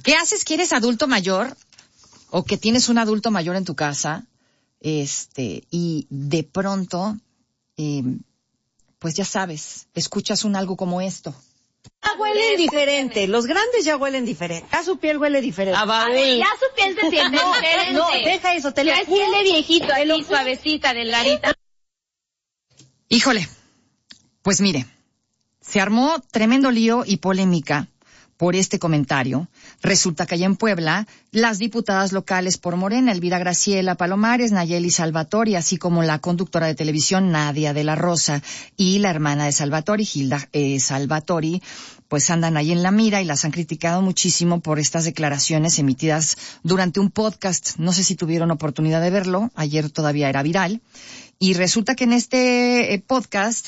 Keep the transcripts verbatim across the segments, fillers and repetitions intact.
¿Qué haces que eres adulto mayor o que tienes un adulto mayor en tu casa, este, y de pronto, eh, pues ya sabes, escuchas un algo como esto? Ya huele diferente, los grandes ya huelen diferente. Ya su piel huele diferente. A ver, ya su piel se siente no, diferente. No, deja eso, te ya lo es piel de viejito, así suavecita, delgadita. Híjole, pues mire, se armó tremendo lío y polémica por este comentario. Resulta que allá en Puebla, las diputadas locales por Morena, Elvira Graciela Palomares, Nayeli Salvatori, así como la conductora de televisión Nadia de la Rosa y la hermana de Salvatori, Hilda eh, Salvatori, pues andan ahí en la mira y las han criticado muchísimo por estas declaraciones emitidas durante un podcast. No sé si tuvieron oportunidad de verlo, ayer todavía era viral. Y resulta que en este eh, podcast,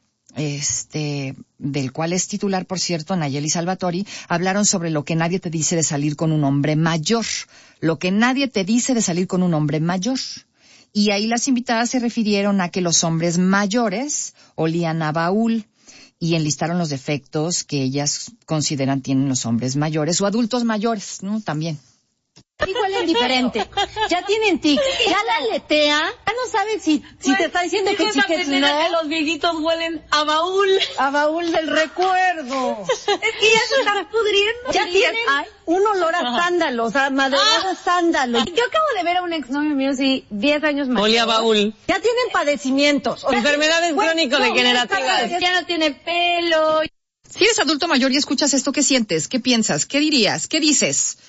este, del cual es titular, por cierto, Nayeli Salvatori, hablaron sobre lo que nadie te dice de salir con un hombre mayor. Lo que nadie te dice de salir con un hombre mayor. Y ahí las invitadas se refirieron a que los hombres mayores olían a baúl y enlistaron los defectos que ellas consideran tienen los hombres mayores o adultos mayores, ¿no? También. Sí huelen diferente. Ya tienen tic. Ya la aletea. Ya no sabes si, si te está diciendo que sí, que no. Que los viejitos huelen a baúl. A baúl del recuerdo. Es que ya se están pudriendo. Ya tienen un olor a sándalo, o sea, madreado a sándalo. Yo acabo de ver a un exnovio mío, sí, diez años más. Olía a baúl. Ya tienen padecimientos. O sea, enfermedades bueno, crónico-degenerativas. No, ya no tiene pelo. Si eres adulto mayor y escuchas esto, ¿qué sientes? ¿Qué piensas? ¿Qué dirías? ¿Qué dices?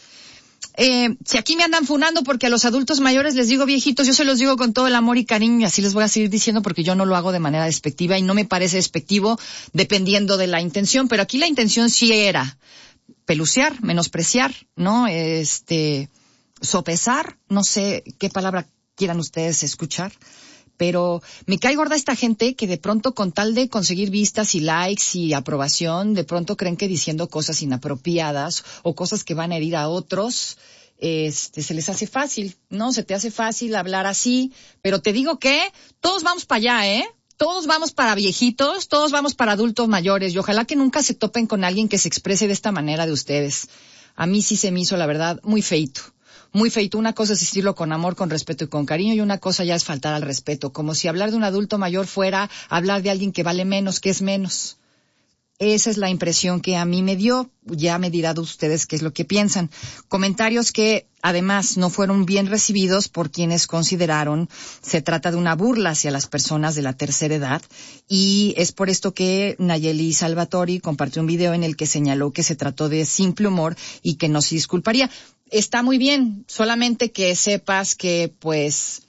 Eh, si aquí me andan funando porque a los adultos mayores les digo viejitos, yo se los digo con todo el amor y cariño y así les voy a seguir diciendo porque yo no lo hago de manera despectiva y no me parece despectivo dependiendo de la intención, pero aquí la intención sí era pelucear, menospreciar, ¿no? Este, sopesar, no sé qué palabra quieran ustedes escuchar. Pero me cae gorda esta gente que de pronto con tal de conseguir vistas y likes y aprobación, de pronto creen que diciendo cosas inapropiadas o cosas que van a herir a otros, este, se les hace fácil, ¿no? Se te hace fácil hablar así, pero te digo que todos vamos para allá, ¿eh? Todos vamos para viejitos, todos vamos para adultos mayores y ojalá que nunca se topen con alguien que se exprese de esta manera de ustedes. A mí sí se me hizo, la verdad, muy feito. Muy feito. Una cosa es decirlo con amor, con respeto y con cariño y una cosa ya es faltar al respeto. Como si hablar de un adulto mayor fuera hablar de alguien que vale menos, que es menos. Esa es la impresión que a mí me dio. Ya me dirán ustedes qué es lo que piensan. Comentarios que además no fueron bien recibidos por quienes consideraron se trata de una burla hacia las personas de la tercera edad y es por esto que Nayeli Salvatori compartió un video en el que señaló que se trató de simple humor y que no se disculparía. Está muy bien, solamente que sepas que pues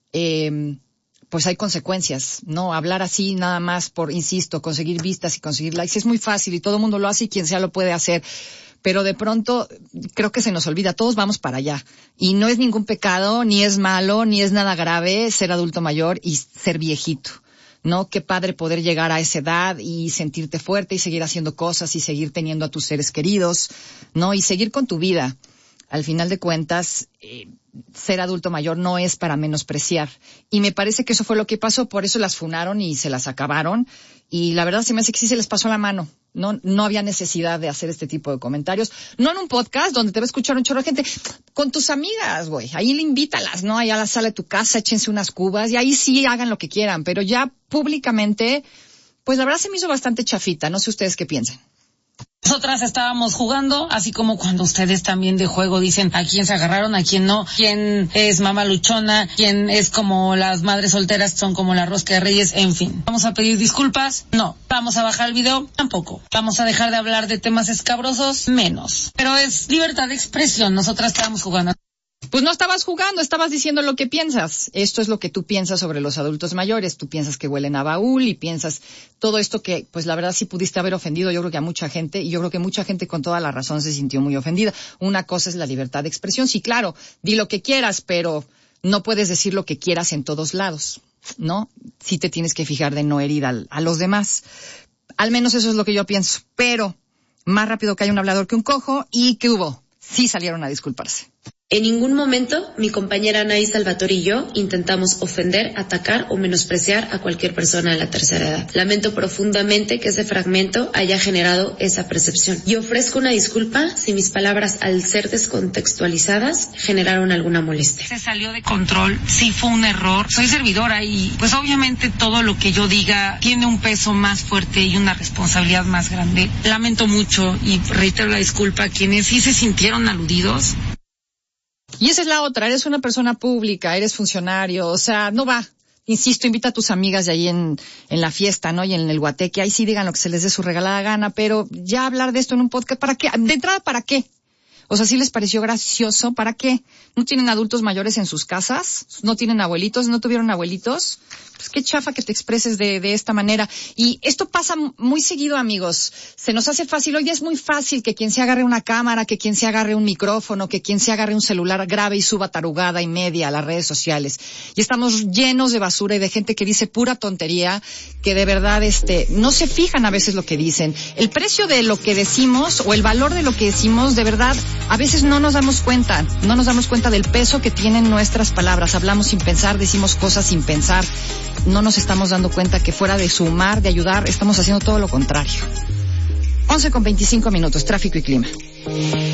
eh, pues hay consecuencias, ¿no? Hablar así nada más por, insisto, conseguir vistas y conseguir likes es muy fácil y todo el mundo lo hace y quien sea lo puede hacer. Pero de pronto creo que se nos olvida, todos vamos para allá. Y no es ningún pecado, ni es malo, ni es nada grave ser adulto mayor y ser viejito. ¿No? Qué padre poder llegar a esa edad y sentirte fuerte y seguir haciendo cosas y seguir teniendo a tus seres queridos, ¿no? Y seguir con tu vida. Al final de cuentas, eh, ser adulto mayor no es para menospreciar. Y me parece que eso fue lo que pasó, por eso las funaron y se las acabaron. Y la verdad se me hace que sí se les pasó la mano. No, no había necesidad de hacer este tipo de comentarios. No en un podcast donde te va a escuchar un chorro de gente. Con tus amigas, güey. Ahí le invítalas, ¿no? Allá a la sala de tu casa, échense unas cubas y ahí sí hagan lo que quieran. Pero ya públicamente, pues la verdad se me hizo bastante chafita. No sé ustedes qué piensan. Nosotras estábamos jugando, así como cuando ustedes también de juego dicen a quién se agarraron, a quién no, quién es mamá luchona, quién es como las madres solteras, son como la rosca de reyes, en fin. ¿Vamos a pedir disculpas? No. ¿Vamos a bajar el video? Tampoco. ¿Vamos a dejar de hablar de temas escabrosos? Menos. Pero es libertad de expresión, nosotras estábamos jugando. Pues no estabas jugando, estabas diciendo lo que piensas. Esto es lo que tú piensas sobre los adultos mayores. Tú piensas que huelen a baúl y piensas todo esto que, pues la verdad sí pudiste haber ofendido, yo creo que a mucha gente, y yo creo que mucha gente con toda la razón se sintió muy ofendida. Una cosa es la libertad de expresión. Sí, claro, di lo que quieras, pero no puedes decir lo que quieras en todos lados, ¿no? Sí te tienes que fijar de no herir a, a los demás. Al menos eso es lo que yo pienso. Pero más rápido que hay un hablador que un cojo, ¿y qué hubo? Sí salieron a disculparse. En ningún momento mi compañera Anaís Salvatore y yo intentamos ofender, atacar o menospreciar a cualquier persona de la tercera edad. Lamento profundamente que ese fragmento haya generado esa percepción. Y ofrezco una disculpa si mis palabras, al ser descontextualizadas, generaron alguna molestia. Se salió de control, sí fue un error. Soy servidora y pues obviamente todo lo que yo diga tiene un peso más fuerte y una responsabilidad más grande. Lamento mucho y reitero la disculpa a quienes sí se sintieron aludidos. Y esa es la otra, eres una persona pública, eres funcionario, o sea, no va. Insisto, invita a tus amigas de ahí en, en la fiesta, ¿no? Y en el guateque, ahí sí digan lo que se les dé su regalada gana, pero ya hablar de esto en un podcast, ¿para qué? De entrada, ¿para qué? O sea, ¿sí les pareció gracioso? ¿Para qué? ¿No tienen adultos mayores en sus casas? ¿No tienen abuelitos? ¿No tuvieron abuelitos? Pues qué chafa que te expreses de, de esta manera. Y esto pasa muy seguido, amigos. Se nos hace fácil. Hoy es muy fácil que quien se agarre una cámara, que quien se agarre un micrófono, que quien se agarre un celular grave y suba tarugada y media a las redes sociales. Y estamos llenos de basura y de gente que dice pura tontería, que de verdad, este, no se fijan a veces lo que dicen. El precio de lo que decimos o el valor de lo que decimos, de verdad, a veces no nos damos cuenta. No nos damos cuenta del peso que tienen nuestras palabras. Hablamos sin pensar, decimos cosas sin pensar. No nos estamos dando cuenta que fuera de sumar, de ayudar, estamos haciendo todo lo contrario. once con veinticinco minutos, tráfico y clima.